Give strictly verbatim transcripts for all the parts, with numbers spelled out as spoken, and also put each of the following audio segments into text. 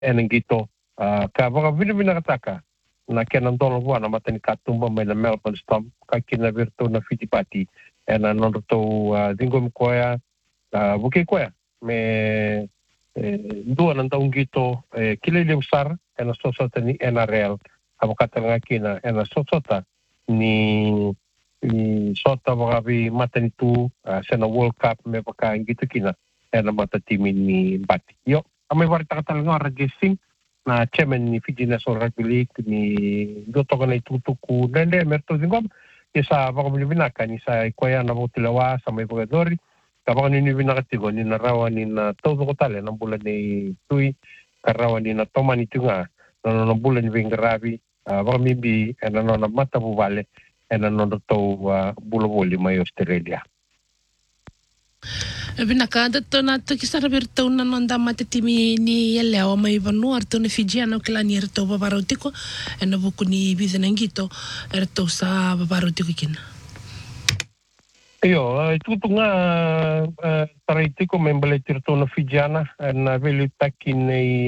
enengito ka vaka vina vina kataka na kena ndolo wana matani katumba mai na Melbourne Storm ka kina virtu na Fitipati ena nondo to dingo mkoya buke koya me dua na ndongito kilele usar ena sosota ni N R L abakata ngakina ena sosota ni ni sota wakabi matani tu sena World Cup me baka ngito kina ena mata timi ni bati yo amai warita katalanga ragising na chairman ni Fiji National Rugby League ni dotoka na itutuku nende merto zingom isa baka binibinaka ni sa ikoya na botilawa sa may pagadori kapag ninibinaka tigo ni narawa ni na todo ko tale ng bulan ni Tui karawa ni na toma ni tunga na ng bulan ni Vingarabi baka mimbi na na mata bubale na na to bulabuli may Australia. Binaka dato na to kisara birto na nonda matitimi ni yeleo mai vanu arto na Fijiano kila ni erto babarotiko ena buku ni bizenangito erto sa babarotiko kina. Iyo itu nga taraitiko membele tirto na Fijiana na veli taki nei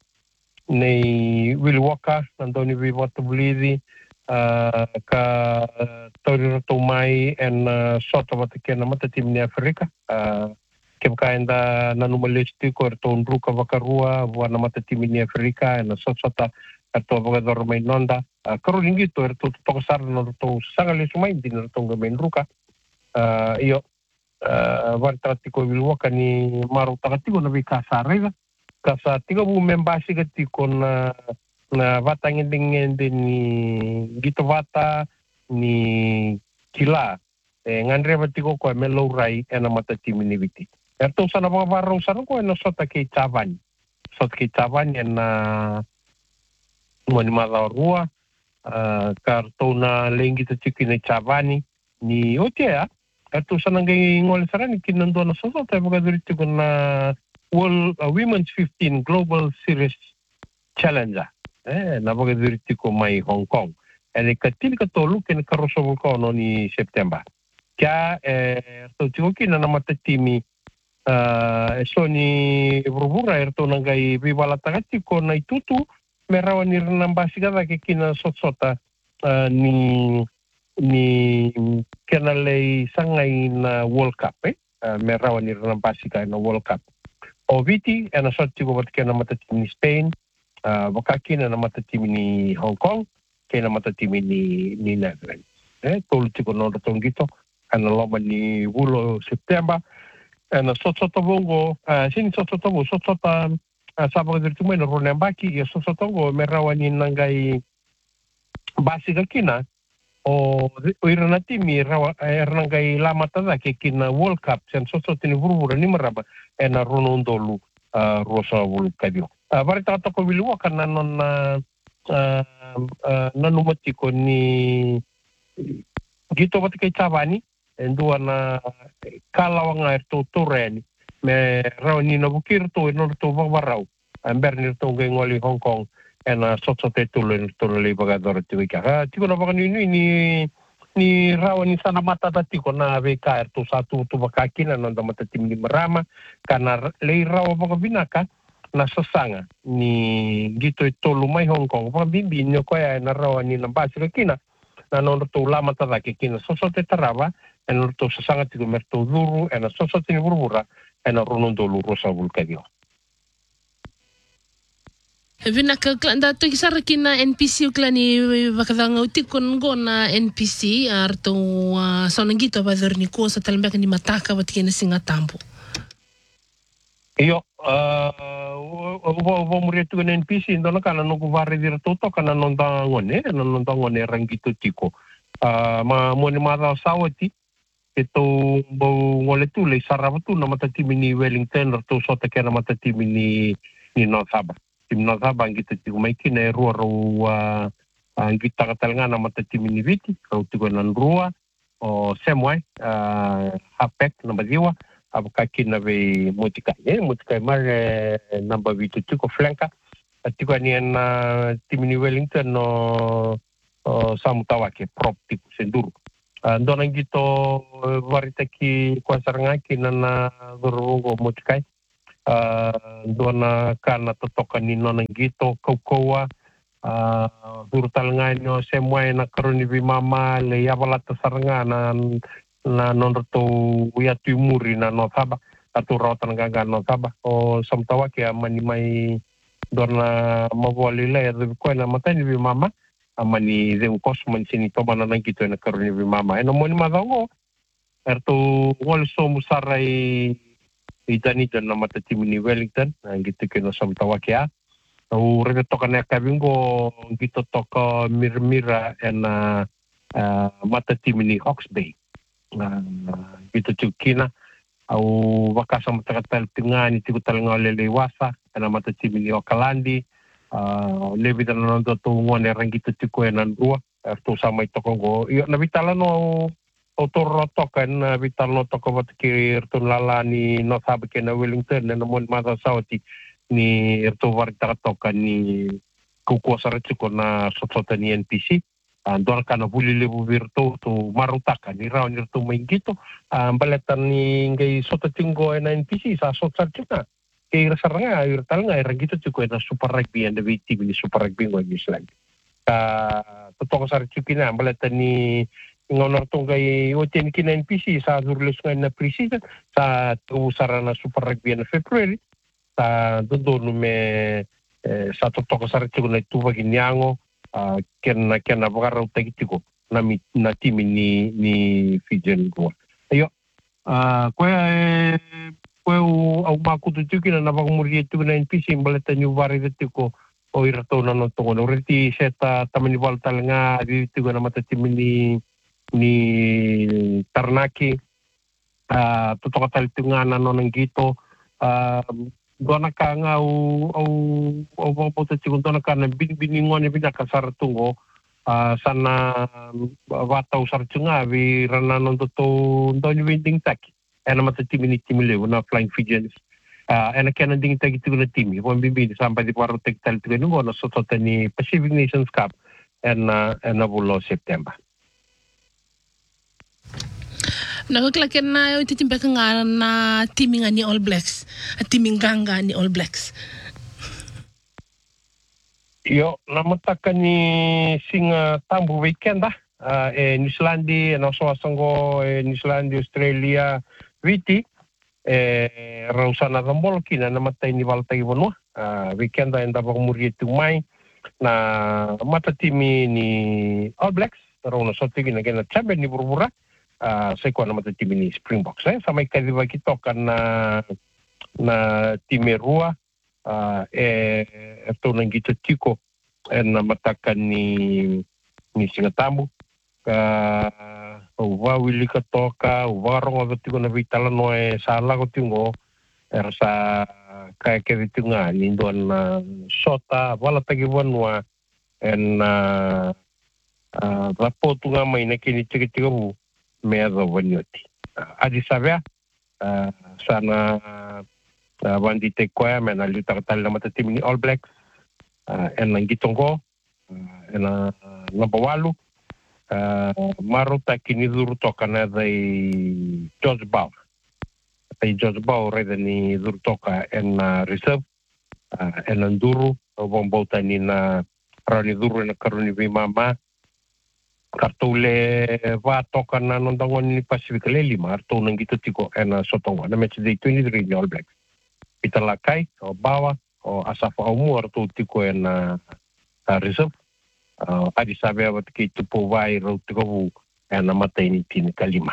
nei Wilwaka nandoni viwata bulizi ka tori to mai en sota watakena matatim ni Afrika ke kaenda nanu malesti ko to nruka vakarua wana matatim ni Afrika en sota to vagador mai nonda karolingi to to to sar no to sangale sumai din to ngai nruka iyo vartati ko Wilwaka ni maru takatiko na bikasarega kasa tiga bu membasi katiko na na vatangin dengan ni gitu vata ni kila eh ngandre batiko ko melo rai ena mata tim ni viti erto sana ba baro sana ko ena sota ke chavan sot ke chavan ena moni mala rua kartona lengi te tiki ne chavani ni otea erto sana ngai ngol sana ni kinando na sota ta ba diri tiko na World uh, Women's fifteen Global Series Challenger eh na baga diriti ko mai Hong Kong ene katil ka tolu ken karoso ko no ni September kya eh to tiko kina na mata timi uh, so ni burubura erto nangai biwala tagati ko na itutu merawa ni nambasi kada ke kina sotsota uh, ni ni kenale sangai na World Cup eh uh, merawa ni nambasi ka na World Cup o viti ena sotti ko bat kena mata timi Spain Uh, wakaki na mata timi ni Hong Kong, kena mata timi ni ni Netherlands. Eh, tolu tiko no ratong gito, ana loma ni wulo September, ana sotsota bongo, uh, sini sotsota bongo, sotsota uh, sabang dari tumai no ronembaki, ya sotsota bongo merawani nangai basi kakina, o o irana timi rawa nangai lama tada ke kina World Cup, sen sotsota ni vurvura ni maraba, ena ronondolu uh, rosa wulu kadio. Uh, Bari tata ko Wilwaka na non na uh, uh, nanumati ko ni gito pati kay Chavani endua na kalawang erto toreni me raw ni na bukir to no to baraw amber ni to ngay ngoli Hong Kong ena sotsote tulen tulele bagador tiwika ha tiko na bakani ni ni ni raw ni sana mata tati ko na be ka erto satu to bakakina non da mata tim ni marama kana lei raw bakabinaka na sasanga ni gito ito lumay Hong Kong pa bimbi nyo kaya na rawa ni nambasi kina na nono to lama tada kina sosote taraba en to sasanga tigo merto duru en sosote ni burbura en ronondo luru sa vulkadio Vina ka klanda to kisara kina N P C klani bakadanga utikon go na N P C arto sonangito ba ni ko sa talambek ni mataka bat kina singa tambo iyo ubo muritu N P C ndona kana no guvare dir toto kana nonda ngone na nonda ngone rangito tiko ma moni mara sawati ito bo ngole tu le sarabatu na matatimi ni Wellington to sota kana matatimi ni ni Northaba tim Northaba ngito tiko mai kina ro ro ngita katalanga na matatimi ni viti au tiko nan rua o semwai hapek na badiwa abukaki na ve motika eh motika mar namba vitu tiko flanka tiko ni na timini Wellington no samutawa ke prop tiko senduru ndona ngito varita ki kwasaranga ki na na dorungo motika uh, dona kana totoka ni nona gito kaukoa uh, durutal nyo semua na karuni vi mama le yabalata saranga na na nonroto uyatu muri na no saba atu rotan gaga no saba o samtawa ke mani mai dona mawali le ko na matani vi mama amani de un cosmo sini to mana nang gito na karuni vi mama eno moni madongo erto wal so musarai itani dan nama timuni Wellington ang gitu kena samtawa kia au rega toka na kabingo gitu toka mirmira ena mata timuni Hawke's Bay gitu cukina au wakasa matakatal tingani tikutal ngolele wasa ena mata timuni Okalandi lebi dan nonto tu ngone rangitu cuku enan dua erto sama itu kongo iyo nabitala no autor tokan vital no toko batkir tun lala ni no sabe ke na Wellington na mon mata sauti ni erto warta tokan ni kuko sarchuko na sotota ni N P C andor kana buli lebu virto to marutaka ni raw ni to mingito ambaletan ni ngai sototingo na N P C sa sotsarchuka ke rasaranga irtal ngai ragito chuko na super rugby and the team ni super rugby ngo ni Island ka totoko sarchukina ambaletan ni ngonor tunggai oten kina N P C sa durles ngai na preseason sa tu sarana super rugby na February sa dodo me sa totoko sarchuko na tu baginyango ken na ken na bagara utagitiko na na timi ni ni Fijian ko ayo ah ko ko au makutu tukina na bagumuri tu na N P C baleta new vari tiko o irato na no tongo reti seta tamani voltal nga di tiko na mata timi ni ni Tarnaki ah totoko talitunga na no ngito ah dona ka nga au au au boto tiko dona ka na bin bin ngone bin ka sartungo sana wata usartunga vi rana no to ndonyo winding tak ena mata timi ni timi le na Flying Fijians ena kana ding tak tiko na timi won bibi sampai di paro tek tal tiko no no so ni Pacific Nations Cup ena ena bulo September. Na hoklake na ititimbe nga na teaming ni All Blacks, teaming ganga ni All Blacks. Yo, namataka ni singa tambu weekend ah, uh, e New Zealand, no so asango e New Zealand, Australia, viti, e rausana rambol kina namatay ni Valtay Bonua, uh, weekend ah enda bagumuri tumay na mata timi ni All Blacks, rauna sotigi na gena champion ni Burbura. Uh, saya kuat nama tim ini Springboks. Eh? Sampai kali bagi kita na na tim Erua, uh, eh atau nang kita tiko, eh nama takkan ni ni Singatambu, uh, uwa wili katoka, uwa rongo betiko na vitala noe salah kotingo, ersa kayak kevitunga ni doan na sota, wala tagi wanwa, en uh, uh, rapotunga mai na kini cika-cika bu. Meza wanyoti. Adi sabia sana bandite koya mena luta katal na mata tim ni All Blacks en nangitongko en nabawalu maruta kini duru toka na dai George Bow. Dai George Bow reda ni duru toka en reserve en nduru bombota ni na rani duru na karuni bimama kartule va toka na nondangon ni Pacific le lima arto nang gitu tiko ena sotonga na match day twenty-three ni All Blacks kita lakai o bawa o asafa umu arto tiko ena reserve adi sabe abat kitu po vai ro tiko bu ena mata ini tini kalima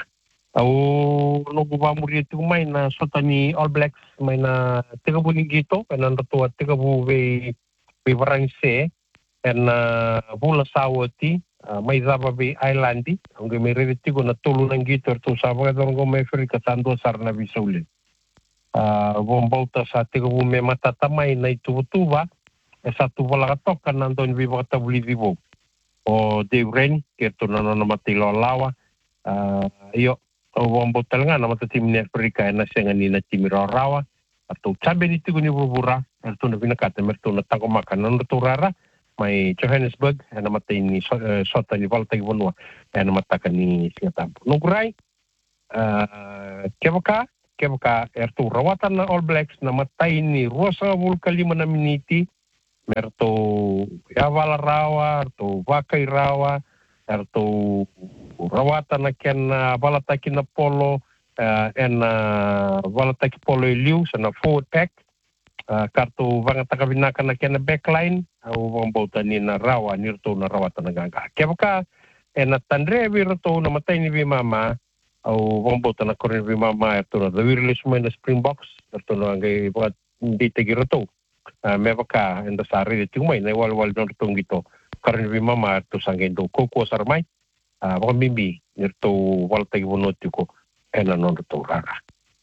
au no ba muri tiko mai na sotani All Blacks mai na tiko bu ni gitu ena arto tiko bu ve ve varangse ena bula sawati Uh, mai zaba be islandi onge mere tiko na tolu nang gitu to saba ka ngo me Afrika sando sarna bisaule uh bombauta sa tiko bu me mata tamai na itu tuba e sa tu bola toka nandon vivo ta buli vivo o de ren ke to na na matilo lawa uh yo o bombauta nga na mata tim ni Afrika na senga ni na timiro rawa atau chambe ni tiko ni bubura to na binakata merto na tango makanan to rara mai Johannesburg ena mata ini sota ni Valtay Bonua ena mata ni Singatambu. Nugurai uh, kevaka kebaka ertu rawatan na All Blacks na matay ni Rosa Vulkalima na miniti merto yavala rawa erto vakai rawa erto rawatan na ken balataki na polo uh, en uh, balataki polo iliu sa na forward pack uh, kartu vanga takabinaka na ken backline au vambauta ni na rawa nirto na rawatan na ganga kebaka en tandre virto na matay ni mama au vambauta na korin mama erto na wireless na Springboks erto na ngai buat ditegirato Uh, mevaka enda sari de tumai na wal wal don tong gito karin vi mama to sangendo koko sarmai uh, baka mimbi nirto wal tagi bonotiko ena non to rara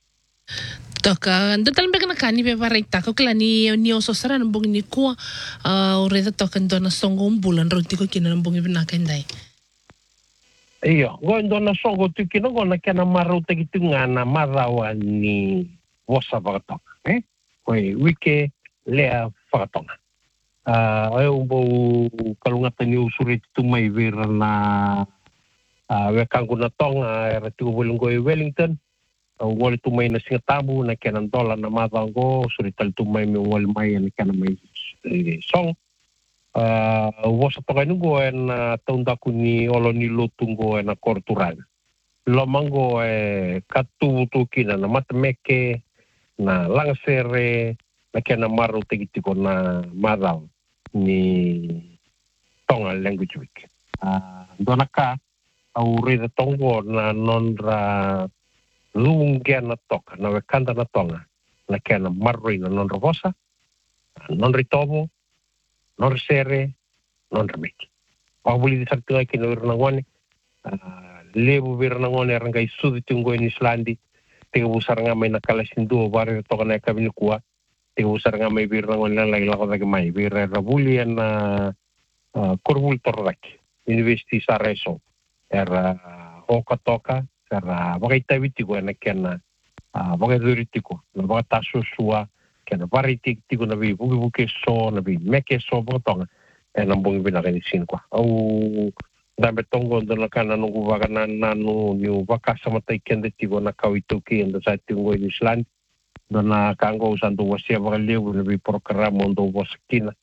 toka ndo tal mbeka na kani be varai tako kila ni ni oso sara nambong ni ko uh, ore toka ndo na songo umbulan rotiko kina nambong ibna kendai iyo go ndo na songo tikino go na kana maru tagi tungana marawa ni wosa bagato eh koi wike lea whakatonga. Uh, Oe umbo kalungata ni usuri tumai vira na uh, wekangu na tonga era tigo wilungo e Wellington. Uh, wale tumai na Singatabu na kena dola na madango usuri tali tumai me wale mai na kena mai song. Uh, wasa tonga nungo e na taundaku ni olo ni lotungo e na korturanga. Lomango e katu tukina na matameke na langsere na kena maru tegitiko na marau ni tonga language week. Uh, donaka au reda tongo na nonra lungia na toka na wekanda na tonga na kena maru na nonra vosa, nonra tobo, nonra sere, nonra meki. Pabuli di sartunga kina wirna ngone, uh, lebu wirna ngone rangai sudi tungo in Islandi, tiga busar ngamay na kalasinduo bari toka na kabini kuwa, te usar nga may birra ngon lang lagi lako dagi may birra rabuli na uh, korbul torrak university sa reso era uh, oka toka era bagay tawitiko na kena uh, bagay duritiko na bagay tasusua kena baritik tiko na bi bugi bugi so na bi meke so botonga e nambong binakinisin ko au dame tongo na kana nungu baga na nanu niu baka samatay kende tiko na kawituki enda sa tingo in Island na kanggo santo wasia bagaleu na bi program ondo wasakina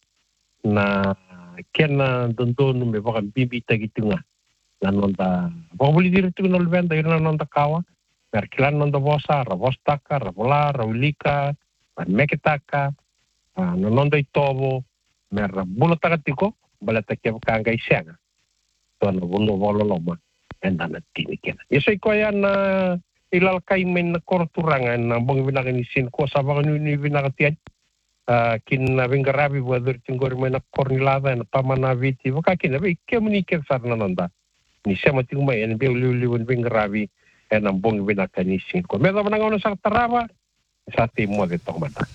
na kena dondon me baka bibi tagitunga na nonda bobuli diritu no lvenda ina nonda kawa perkilan nonda vosa ravostaka ravola raulika meketaka na nonda itobo mer bulatakatiko balata ke kanga isanga to no bono vololoma enda na tinikena yeso ikoyan na ilal kay men na korturangan na bang binakinisin ko sa baka ni binakatian uh, kin na bingarabi wadur tinggor men na kornilada na pamanaviti baka kin na kemunikir sar na nanda ni sema ting may en be liwliwon bingarabi en ang bang binakinisin ko medo manangaw sa taraba sa timo de tomata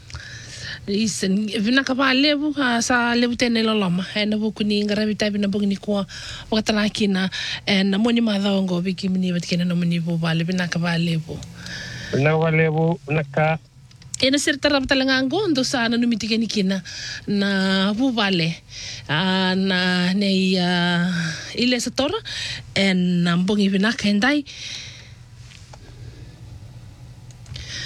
isen vinaka pa lebu sa lebu tene loloma ena buku ni ngarabi tabi na bogni ko wakatala kina en moni madha ngo biki mini batkena no moni bo bale vinaka pa lebu na walebu naka ena sirtara talanga ngondo sa na numitigeni kina na bu bale na nei ile satora en mbongi vinaka endai